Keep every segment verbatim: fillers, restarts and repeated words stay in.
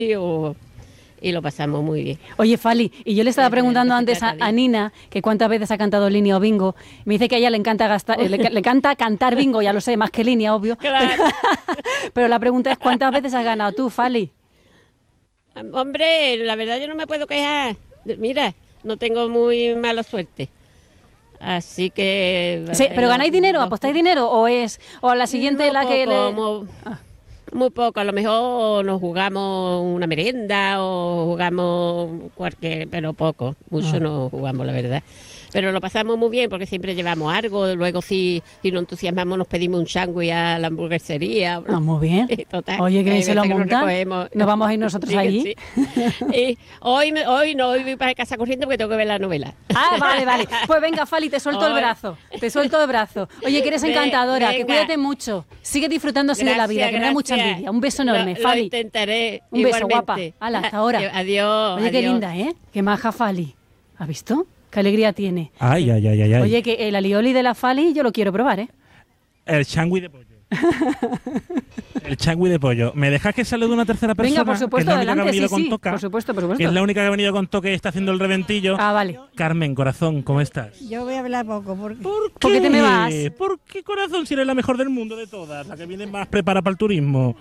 o, y lo pasamos muy bien. Oye, Fali, y yo le estaba preguntando antes a, a Nina que cuántas veces ha cantado Línea o Bingo. Me dice que a ella le encanta gastar, eh, le, le encanta cantar bingo, ya lo sé, más que Línea, obvio. Claro. Pero, pero la pregunta es, ¿cuántas veces has ganado tú, Fali? Hombre, la verdad yo no me puedo quejar. Mira, no tengo muy mala suerte. Así que... Sí, ¿pero no, ganáis dinero? no, ¿Apostáis dinero? ¿O es o a la siguiente muy la que poco, le...? muy, Ah. muy poco, a lo mejor nos jugamos una merienda o jugamos cualquier, pero poco, mucho Ah. no jugamos, la verdad. Pero lo pasamos muy bien porque siempre llevamos algo, luego si, si nos entusiasmamos nos pedimos un sándwich a la hamburguesería. Ah, muy bien. Total, Oye, que bien se lo montan. Nos, nos vamos a ir nosotros sí, allí. Sí. Y hoy, me, hoy no, hoy voy para casa corriendo porque tengo que ver la novela. Ah, vale, vale. Pues venga, Fali, te suelto Hoy. el brazo. Te suelto el brazo. Oye, que eres Ve, encantadora, que venga. cuídate mucho. Sigue disfrutando así de la vida, que me da mucha gracias. envidia. Un beso enorme, Lo, Fali. Lo intentaré. Un beso, igualmente. guapa. Hala, hasta ahora. Adiós. Oye, qué adiós. linda, ¿eh? Qué maja Fali. ¿Has visto? Qué alegría tiene. Ay, ay, ay, ay, ay. Oye, que el alioli de la Fali yo lo quiero probar, ¿eh? El sándwich de pollo. El sándwich de pollo. ¿Me dejas que salude una tercera persona? Venga, por supuesto, que es la única adelante, que ha venido sí, con sí. toca, Por supuesto, por supuesto. que es la única que ha venido con toque y está haciendo el reventillo. Ah, vale. Carmen, corazón, ¿cómo estás? Yo voy a hablar poco porque ¿Por qué? ¿Por qué te me vas? ¿Por qué, corazón, si eres la mejor del mundo de todas? La que viene más preparada para el turismo.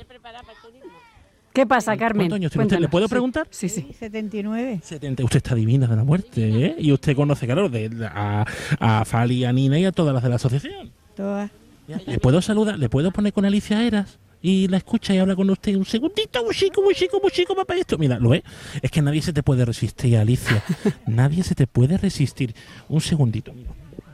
¿Qué pasa, Carmen? ¿Cuántos años tiene usted? Cuéntanos. ¿Le puedo Sí. preguntar? Sí, sí. setenta y nueve. setenta. Usted está divina de la muerte, ¿eh? Y usted conoce, claro, de, a, a Fali, a Nina y a todas las de la asociación. Todas. Ya, ¿Le puedo saludar? ¿Le puedo poner con Alicia Eras? Y la escucha y habla con usted un segundito, muy chico, muy chico, muy chico, papá, esto. Mira, ¿lo ve? Es que nadie se te puede resistir, Alicia. Nadie se te puede resistir. Un segundito, mira.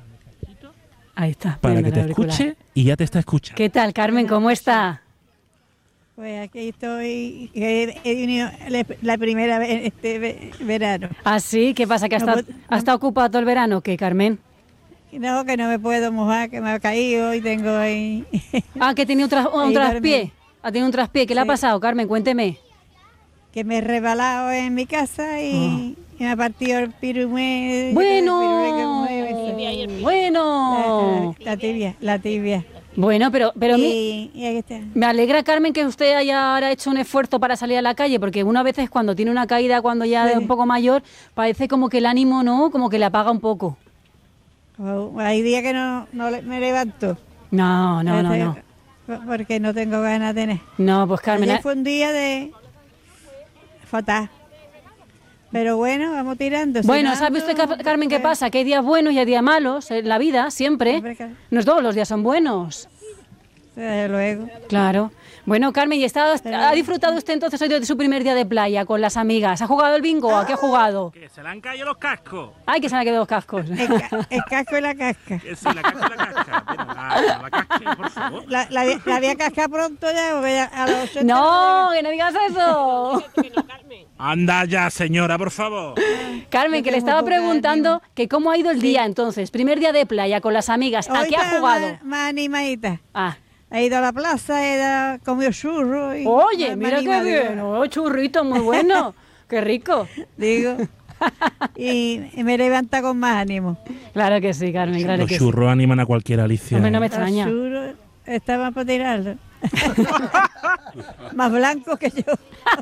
Ahí está. Para poniendo que te el auricular. escuche y ya te está escuchando. ¿Qué tal, Carmen? ¿Cómo está? Pues aquí estoy, que he venido la, la primera vez este ve- verano. ¿Ah, sí? ¿Qué pasa? ¿Que ha No estado, puedo- ha estado ocupado todo el verano? ¿Qué, Carmen? No, que no me puedo mojar, que me ha caído y tengo ahí... Ah, que tenía un, tras- un Ahí traspié. dormí. Ha tenido un traspié. ¿Qué le ha Sí. pasado, Carmen? Cuénteme. que me he rebalado en mi casa y, y me ha partido el pirumé. Bueno, La, bueno. la tibia, la tibia. Bueno, pero, pero mi- y, y aquí está. me alegra, Carmen, que usted haya ahora hecho un esfuerzo para salir a la calle, porque una vez cuando tiene una caída, cuando ya Sí. es un poco mayor, parece como que el ánimo, ¿no? Como que le apaga un poco. Oh, hay días que no, no le- me levanto. No, no, no, Parece- no. Porque no tengo ganas de nada. No, pues Carmen, Ayer fue un día de fatal. Pero bueno, vamos tirando. bueno, cenando, ¿sabe usted, Car- Carmen, qué eh, pasa? Que hay días buenos y hay días malos en la vida, siempre. Hombre, claro. No todos los días son buenos. Desde luego. Claro. Bueno, Carmen, ¿y está, Pero- ha disfrutado usted entonces hoy de su primer día de playa con las amigas? ¿Ha jugado el bingo? ¿A qué ha jugado? Que se le han caído los cascos. Ay, que se me han quedado los cascos. El, ca- el casco y la casca. Que sí, la casca, la casca. Mira, la, la casca, por favor. La, la, vi- la voy a cascar pronto ya, porque ya a los ochenta No, que no digas eso. Anda ya, señora, por favor. Carmen, Yo que le tengo estaba poca preguntando ánimo. que cómo ha ido el día entonces. Primer día de playa con las amigas. ¿A Hoy qué ha está jugado? Más, más animadita. Ah. He ido a la plaza, he ido, comido churros. y Oye, más- mira más qué animada, bien. Oh, churrito, muy bueno. Qué rico. Digo. Y, y me levanta con más ánimo. Claro que sí, Carmen, claro Los que sí. churros animan a cualquier Alicia. Hombre, no me Los extraña. churros estaban para tirarlo. Más blancos que yo.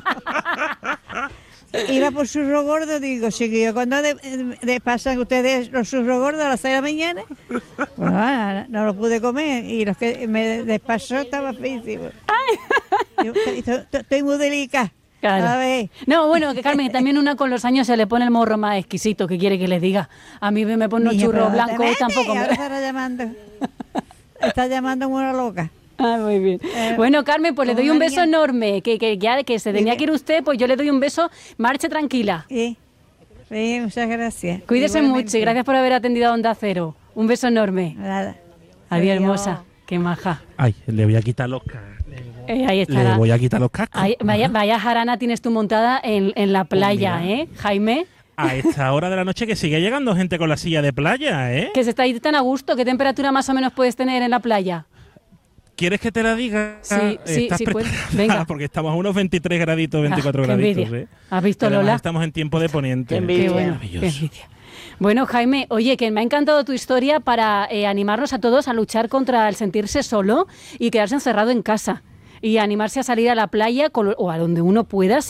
Iba por churro gordo, digo, chiquillo, cuando de, de- pasan ustedes los churros gordos a las seis de la mañana, pues nada, no los pude comer y los que me despachó estaban feísimos. Yo estoy, estoy muy delicada. Claro. A ver. No, bueno, que Carmen, también una con los años se le pone el morro más exquisito, ¿qué quiere que les diga? A mí me pone un Niño, churro pero blanco te y metes, tampoco me... ahora estará llamando. Está llamando como una loca. Ah, muy bien. Eh, Bueno, Carmen, pues le como doy un una beso niña. enorme, que, que ya que se tenía Dime. que ir usted, pues yo le doy un beso, marche tranquila. Sí. Sí, muchas gracias. Cuídese Igualmente. mucho y gracias por haber atendido a Onda Cero. Un beso enorme. Nada. Adiós, Adiós. hermosa. Qué maja. Ay, le voy a quitar los cascos. Eh, ahí Le estará. voy a quitar los cascos. Ahí- vaya, vaya jarana tienes tú montada en, en la playa, mira. ¿eh, Jaime? A esta hora de la noche que sigue llegando gente con la silla de playa, ¿eh? Que se está ahí tan a gusto. ¿Qué temperatura más o menos puedes tener en la playa? ¿Quieres que te la diga? Sí, sí, ¿Estás sí, pues, preparada? venga. Porque estamos a unos veintitrés graditos, veinticuatro Ah, qué graditos, envidia. ¿eh? ¿Has visto, Y además Lola? estamos en tiempo de poniente. Qué bueno, qué Maravilloso. envidia. Bueno, Jaime, oye, que me ha encantado tu historia para eh, animarnos a todos a luchar contra el sentirse solo y quedarse encerrado en casa. y animarse a salir a la playa con, o a donde uno pueda